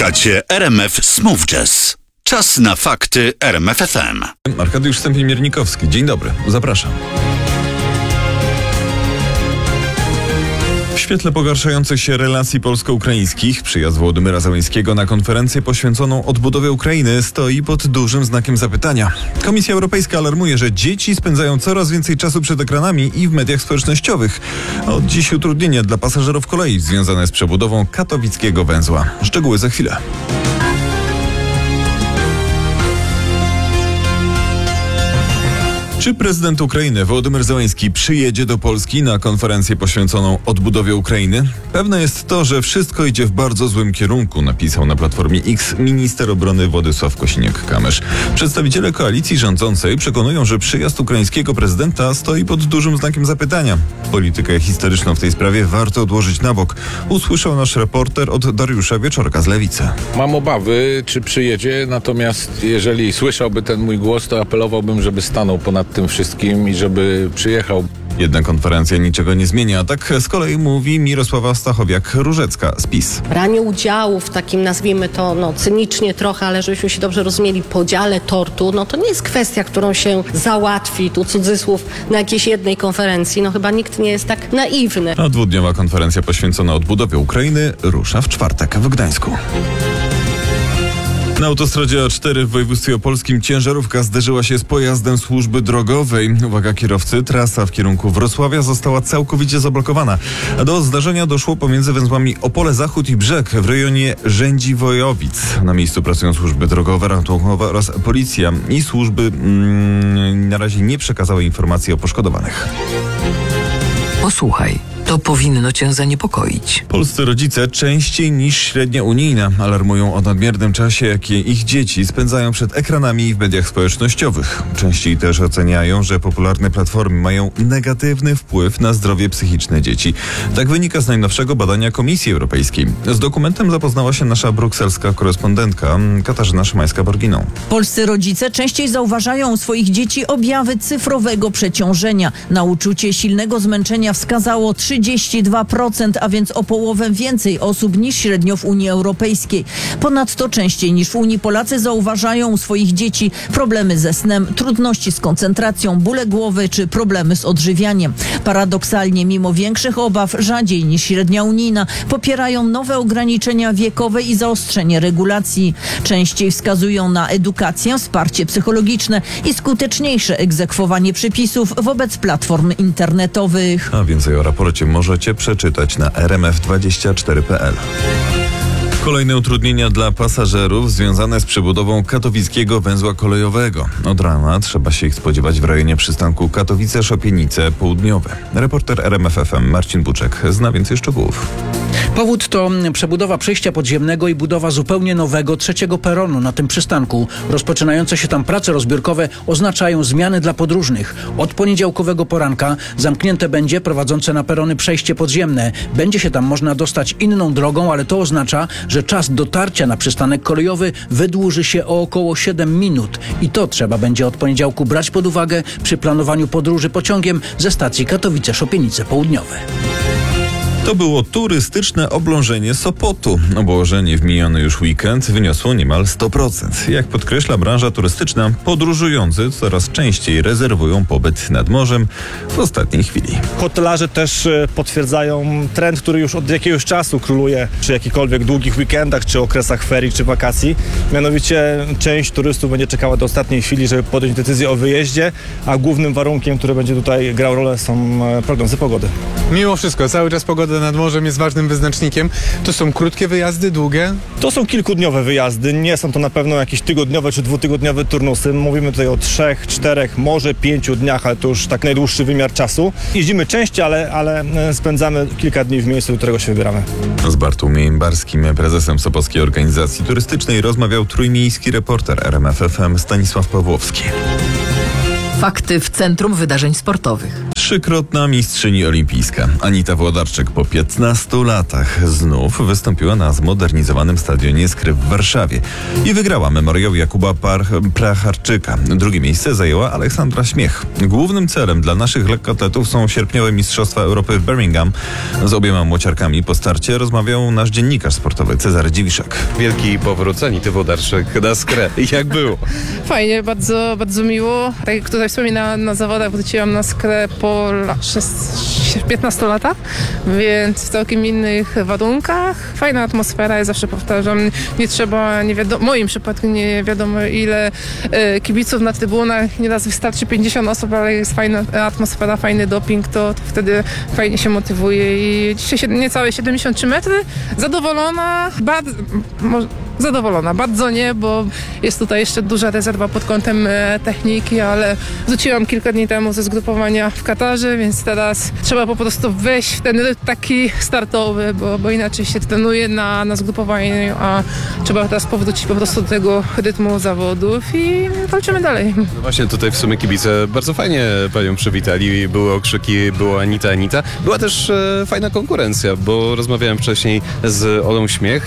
Słuchacie RMF Smooth Jazz. Czas na fakty RMF FM. Arkadiusz Stępień-Miernikowski. Dzień dobry, zapraszam. W świetle pogarszających się relacji polsko-ukraińskich przyjazd Wołodymyra Zełenskiego na konferencję poświęconą odbudowie Ukrainy stoi pod dużym znakiem zapytania. Komisja Europejska alarmuje, że dzieci spędzają coraz więcej czasu przed ekranami i w mediach społecznościowych. Od dziś utrudnienia dla pasażerów kolei związane z przebudową katowickiego węzła. Szczegóły za chwilę. Czy prezydent Ukrainy Wołodymyr Zełenski przyjedzie do Polski na konferencję poświęconą odbudowie Ukrainy? Pewne jest to, że wszystko idzie w bardzo złym kierunku, napisał na Platformie X minister obrony Władysław Kosiniak-Kamysz. Przedstawiciele koalicji rządzącej przekonują, że przyjazd ukraińskiego prezydenta stoi pod dużym znakiem zapytania. Politykę historyczną w tej sprawie warto odłożyć na bok, usłyszał nasz reporter od Dariusza Wieczorka z Lewicy. Mam obawy, czy przyjedzie, natomiast jeżeli słyszałby ten mój głos, to apelowałbym, żeby stanął ponad tym wszystkim i żeby przyjechał. Jednak konferencja niczego nie zmienia, a tak z kolei mówi Mirosława Stachowiak-Różecka z PiS. Branie udziału w takim, nazwijmy to cynicznie trochę, ale żebyśmy się dobrze rozumieli, podziale tortu, to nie jest kwestia, którą się załatwi, tu cudzysłów, na jakiejś jednej konferencji. Chyba nikt nie jest tak naiwny. A dwudniowa konferencja poświęcona odbudowie Ukrainy rusza w czwartek w Gdańsku. Na autostradzie A4 w województwie opolskim ciężarówka zderzyła się z pojazdem służby drogowej. Uwaga kierowcy, trasa w kierunku Wrocławia została całkowicie zablokowana. A do zdarzenia doszło pomiędzy węzłami Opole Zachód i Brzeg w rejonie Rzędziwojowic. Na miejscu pracują służby drogowe, ratunkowe oraz policja i służby na razie nie przekazały informacji o poszkodowanych. Posłuchaj, to powinno cię zaniepokoić. Polscy rodzice częściej niż średnia unijna alarmują o nadmiernym czasie, jakie ich dzieci spędzają przed ekranami i w mediach społecznościowych. Częściej też oceniają, że popularne platformy mają negatywny wpływ na zdrowie psychiczne dzieci. Tak wynika z najnowszego badania Komisji Europejskiej. Z dokumentem zapoznała się nasza brukselska korespondentka Katarzyna Szymańska-Borginą. Polscy rodzice częściej zauważają u swoich dzieci objawy cyfrowego przeciążenia. Na uczucie silnego zmęczenia wskazało 32%, a więc o połowę więcej osób niż średnio w Unii Europejskiej. Ponadto częściej niż w Unii Polacy zauważają u swoich dzieci problemy ze snem, trudności z koncentracją, bóle głowy czy problemy z odżywianiem. Paradoksalnie, mimo większych obaw, rzadziej niż średnia unijna popierają nowe ograniczenia wiekowe i zaostrzenie regulacji. Częściej wskazują na edukację, wsparcie psychologiczne i skuteczniejsze egzekwowanie przepisów wobec platform internetowych. A więcej o raporcie możecie przeczytać na rmf24.pl. Kolejne utrudnienia dla pasażerów związane z przebudową katowickiego węzła kolejowego. Od rana trzeba się ich spodziewać w rejonie przystanku Katowice-Szopienice Południowe. Reporter RMF FM Marcin Buczek zna więcej szczegółów. Powód to przebudowa przejścia podziemnego i budowa zupełnie nowego trzeciego peronu na tym przystanku. Rozpoczynające się tam prace rozbiórkowe oznaczają zmiany dla podróżnych. Od poniedziałkowego poranka zamknięte będzie prowadzące na perony przejście podziemne. Będzie się tam można dostać inną drogą, ale to oznacza, że czas dotarcia na przystanek kolejowy wydłuży się o około 7 minut. I to trzeba będzie od poniedziałku brać pod uwagę przy planowaniu podróży pociągiem ze stacji Katowice-Szopienice Południowe. To było turystyczne oblążenie Sopotu. Obłożenie w miniony już weekend wyniosło niemal 100%. Jak podkreśla branża turystyczna, podróżujący coraz częściej rezerwują pobyt nad morzem w ostatniej chwili. Hotelarze też potwierdzają trend, który już od jakiegoś czasu króluje przy jakichkolwiek długich weekendach, czy okresach ferii, czy wakacji. Mianowicie część turystów będzie czekała do ostatniej chwili, żeby podjąć decyzję o wyjeździe, a głównym warunkiem, który będzie tutaj grał rolę, są prognozy pogody. Mimo wszystko, cały czas pogoda nad morzem jest ważnym wyznacznikiem. To są krótkie wyjazdy, długie? To są kilkudniowe wyjazdy, nie są to na pewno jakieś tygodniowe czy dwutygodniowe turnusy. Mówimy tutaj o 3, 4, może 5 dniach, ale to już tak najdłuższy wymiar czasu. Jeździmy częściej, ale spędzamy kilka dni w miejscu, do którego się wybieramy. Z Bartłomiejem Barskim, prezesem Sopockiej Organizacji Turystycznej, rozmawiał trójmiejski reporter RMF FM Stanisław Pawłowski. Fakty w Centrum Wydarzeń Sportowych. 3-krotna mistrzyni olimpijska Anita Włodarczyk po 15 latach znów wystąpiła na zmodernizowanym stadionie Skry w Warszawie i wygrała memoriał Jakuba Placharczyka. Drugie miejsce zajęła Aleksandra Śmiech. Głównym celem dla naszych lekkoatletów są sierpniowe Mistrzostwa Europy w Birmingham. Z obiema młociarkami po starcie rozmawiał nasz dziennikarz sportowy Cezary Dziwiszek. Wielki powrót Anity Włodarczyk na Skrę. Jak było? Fajnie, bardzo, bardzo miło. Tak jak tutaj wspominałam, na zawodach wróciłam na Skrę po 15 latach, więc w całkiem innych warunkach. Fajna atmosfera, ja zawsze powtarzam, nie trzeba, w moim przypadku nie wiadomo ile kibiców na trybunach, nieraz wystarczy 50 osób, ale jest fajna atmosfera, fajny doping, to wtedy fajnie się motywuje i dzisiaj niecałe 73 metry, zadowolona, bardzo nie, bo jest tutaj jeszcze duża rezerwa pod kątem techniki, ale wróciłam kilka dni temu ze zgrupowania w Katarze, więc teraz trzeba po prostu wejść w ten rytm taki startowy, bo inaczej się trenuje na zgrupowaniu, a trzeba teraz powrócić po prostu do tego rytmu zawodów i walczymy dalej. No właśnie tutaj w sumie kibice bardzo fajnie panią przywitali, były okrzyki, była Anita. Była też fajna konkurencja, bo rozmawiałem wcześniej z Olą Śmiech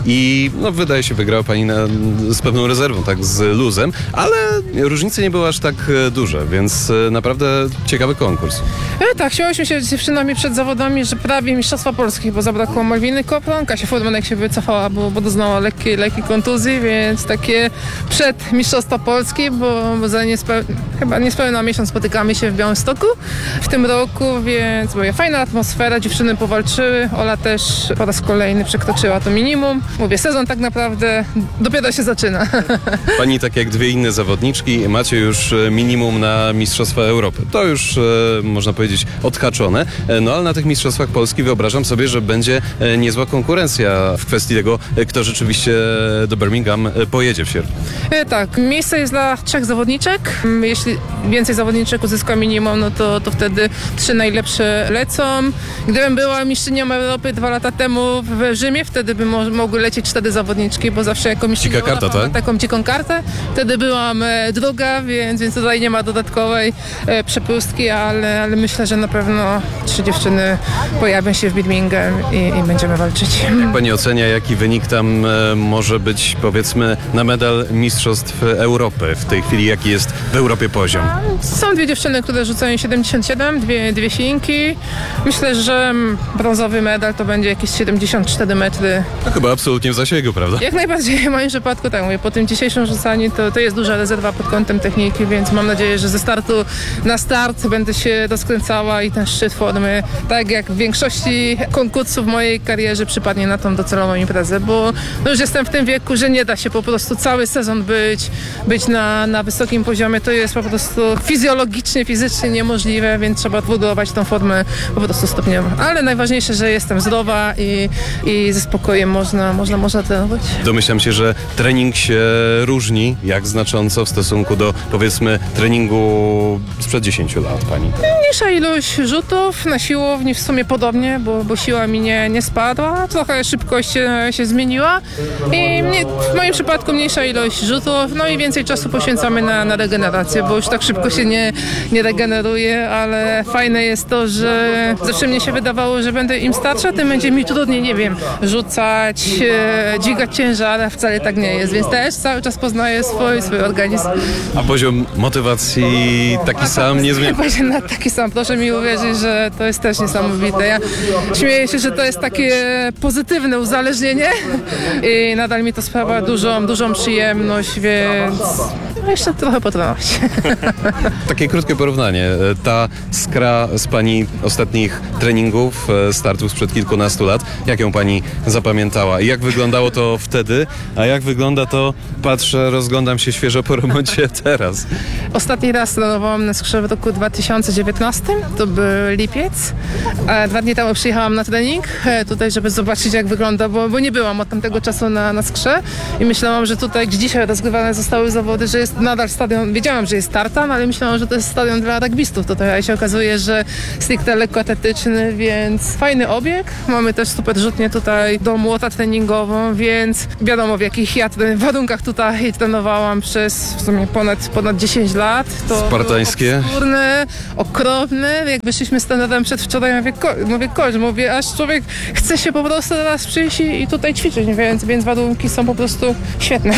i wydaje się, wygrała pani z pewną rezerwą, tak z luzem, ale różnice nie były aż tak duże, więc naprawdę ciekawy konkurs. Tak, śmiałyśmy się z dziewczynami przed zawodami, że prawie Mistrzostwa Polskich, bo zabrakło Malwiny Kopron, Kasia Furmanek się wycofała, bo doznała lekkiej kontuzji, więc takie przed Mistrzostwa Polski, bo za chyba niespełna miesiąc spotykamy się w Białymstoku w tym roku, więc była fajna atmosfera, dziewczyny powalczyły, Ola też po raz kolejny przekroczyła to minimum. Mówię, sezon tak naprawdę dopiero się zaczyna. Pani, tak jak dwie inne zawodniczki, macie już minimum na Mistrzostwa Europy. To już można powiedzieć odhaczone, no ale na tych Mistrzostwach Polski wyobrażam sobie, że będzie niezła konkurencja w kwestii tego, kto rzeczywiście do Birmingham pojedzie w sierpniu. Tak, miejsce jest dla 3 zawodniczek. Jeśli więcej zawodniczek uzyska minimum, no to wtedy 3 najlepsze lecą. Gdybym była mistrzynią Europy 2 lata temu w Rzymie, wtedy by mogły lecieć 4 zawodniczki, bo zawsze jako mistrzyni Europy mam taką dziką kartę. Wtedy byłam druga, więc tutaj nie ma dodatkowej przepustki, ale myślę, że na pewno 3 dziewczyny pojawią się w Birmingham i będziemy walczyć. Jak pani ocenia, jaki wynik tam może być, powiedzmy, na medal Mistrzostw Europy w tej chwili, jaki jest w Europie poziom? Są 2 dziewczyny, które rzucają 77, dwie Finki. Myślę, że brązowy medal to będzie jakieś 74 metry. To chyba absolutnie w zasięgu, prawda? Jak najbardziej w moim przypadku, tak mówię, po tym dzisiejszym rzucaniu to jest duża rezerwa pod kątem techniki, więc mam nadzieję, że ze startu na start będę się rozkręcała i ten szczyt formy, tak jak w większości konkursów w mojej karierze, przypadnie na tą docelową imprezę, bo już jestem w tym wieku, że nie da się po prostu cały sezon być na wysokim poziomie. To jest po prostu fizjologicznie, fizycznie niemożliwe, więc trzeba budować tą formę po prostu stopniowo. Ale najważniejsze, że jestem zdrowa i ze spokojem można trenować. Domyślam się, że trening się różni jak znacząco w stosunku do, powiedzmy, treningu sprzed 10 lat pani. Mniejsza ilość rzutów, na siłowni w sumie podobnie, bo siła mi nie spadła, trochę szybkość się zmieniła i w moim przypadku mniejsza ilość rzutów, no i więcej czasu poświęcamy na regenerację, bo już tak szybko się nie regeneruje, ale fajne jest to, że zawsze mnie się wydawało, że będę im starsza, tym będzie mi trudniej, nie wiem, rzucać, dźwigać ciężar, a wcale tak nie jest, więc też cały czas poznaję swój organizm. A poziom motywacji taki sam nie zmienia? Poziom taki sam, proszę mi uwierzyć, że to jest też niesamowite. Ja śmieję się, że to jest takie pozytywne uzależnienie i nadal mi to sprawia dużą przyjemność, więc jeszcze trochę potrenować. Takie krótkie porównanie. Ta Skra z pani ostatnich treningów, startów sprzed kilkunastu lat, jak ją pani zapamiętała? I jak wyglądało to wtedy, a jak wygląda to, patrzę, rozglądam się świeżo po remoncie teraz. Ostatni raz trenowałam na Skrze w roku 2019, to był lipiec. 2 dni temu przyjechałam na trening tutaj, żeby zobaczyć, jak wygląda, bo nie byłam od tamtego czasu na Skrze i myślałam, że tutaj, gdzie dzisiaj rozgrywane zostały zawody, że jest jest nadal stadion, wiedziałam, że jest tartan, ale myślałam, że to jest stadion dla rugbystów tutaj, a się okazuje, że stricte lekkoatletyczny, więc fajny obieg. Mamy też super rzutnię tutaj do młota treningową, więc wiadomo, w jakich ja warunkach tutaj trenowałam przez w sumie ponad 10 lat. To Spartańskie. obskurne, okropne. Jak wyszliśmy z trenerem przedwczoraj, mówię, aż człowiek chce się po prostu teraz przyjść i tutaj ćwiczyć, więc warunki są po prostu świetne.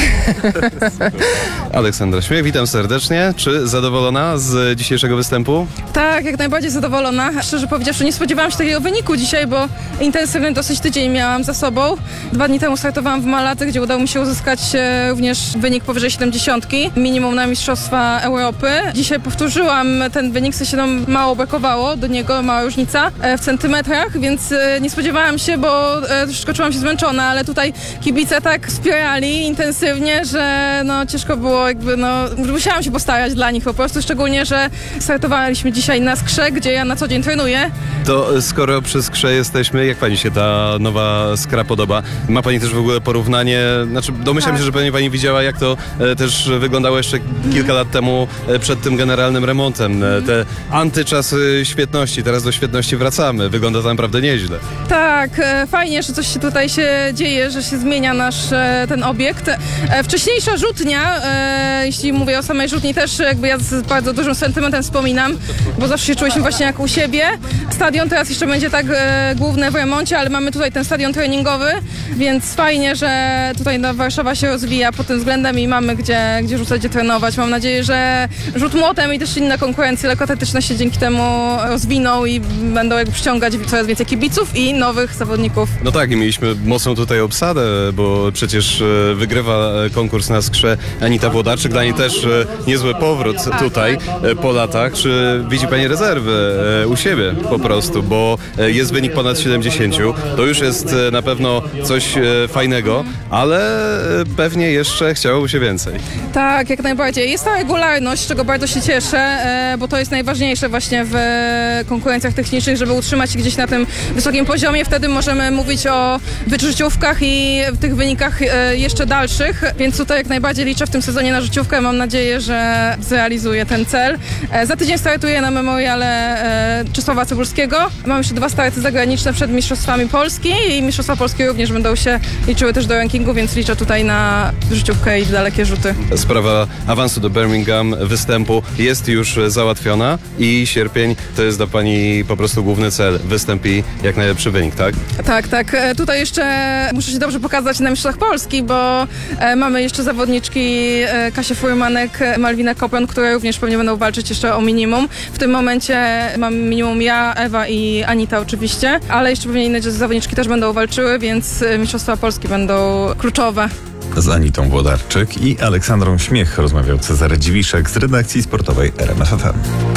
Aleksandra Śmiech, witam serdecznie. Czy zadowolona z dzisiejszego występu? Tak, jak najbardziej zadowolona. Szczerze powiedziawszy, nie spodziewałam się takiego wyniku dzisiaj, bo intensywny dosyć tydzień miałam za sobą. 2 dni temu startowałam w Malace, gdzie udało mi się uzyskać również wynik powyżej 70, minimum na Mistrzostwa Europy. Dzisiaj powtórzyłam ten wynik, co się nam mało brakowało do niego, mała różnica w centymetrach, więc nie spodziewałam się, bo troszeczkę czułam się zmęczona, ale tutaj kibice tak wspierali intensywnie, że no ciężko było musiałam się postarać dla nich po prostu, szczególnie, że startowaliśmy dzisiaj na Skrze, gdzie ja na co dzień trenuję. To skoro przy Skrze jesteśmy, jak pani się ta nowa Skra podoba? Ma pani też w ogóle porównanie, domyślam się, że pewnie pani widziała, jak to też wyglądało jeszcze kilka lat temu przed tym generalnym remontem. Te antyczasy świetności, teraz do świetności wracamy. Wygląda to naprawdę nieźle. Tak, fajnie, że coś się tutaj się dzieje, że się zmienia nasz ten obiekt. Wcześniejsza rzutnia, jeśli mówię o samej rzutni, też jakby ja z bardzo dużym sentymentem wspominam, bo zawsze się czuliśmy właśnie jak u siebie. Stadion teraz jeszcze będzie tak główny w remoncie, ale mamy tutaj ten stadion treningowy, więc fajnie, że tutaj Warszawa się rozwija pod tym względem i mamy gdzie rzucać, gdzie trenować. Mam nadzieję, że rzut młotem i też inne konkurencje lekkoatletyczne się dzięki temu rozwiną i będą jakby przyciągać coraz więcej kibiców i nowych zawodników. No tak, i mieliśmy mocną tutaj obsadę, bo przecież wygrywa konkurs na Skrze Anita Włodarczyk. Dla niej też niezły powrót tutaj po latach. Czy widzi pani rezerwy u siebie po prostu, bo jest wynik ponad 70. To już jest na pewno coś fajnego, ale pewnie jeszcze chciałoby się więcej. Tak, jak najbardziej. Jest ta regularność, z czego bardzo się cieszę, bo to jest najważniejsze właśnie w konkurencjach technicznych, żeby utrzymać się gdzieś na tym wysokim poziomie. Wtedy możemy mówić o życiówkach i tych wynikach jeszcze dalszych, więc tutaj jak najbardziej liczę w tym sezonie na życiówkę. Mam nadzieję, że zrealizuję ten cel. Za tydzień startuję na memoriale Czesława Cybulskiego. Mam jeszcze 2 starty zagraniczne przed Mistrzostwami Polski i Mistrzostwa Polskie również będą się liczyły też do rankingu, więc liczę tutaj na życiówkę i dalekie rzuty. Sprawa awansu do Birmingham, występu jest już załatwiona i sierpień to jest dla pani po prostu główny cel, występ i jak najlepszy wynik, tak? Tak. Tutaj jeszcze muszę się dobrze pokazać na Mistrzostwach Polski, bo mamy jeszcze zawodniczki Kasię Furmanek, Malwinę Kopion, które również pewnie będą walczyć jeszcze o minimum. W tym momencie mam minimum ja, Ewa i Anita oczywiście, ale jeszcze pewnie inne zawodniczki też będą walczyły, więc Mistrzostwa Polski będą kluczowe. Z Anitą Włodarczyk i Aleksandrą Śmiech rozmawiał Cezary Dziwiszek z redakcji sportowej RMF FM.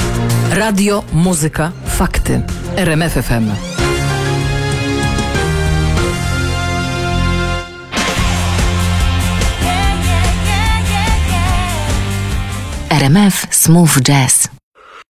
Radio, muzyka, fakty. RMF FM. RMF Smooth Jazz.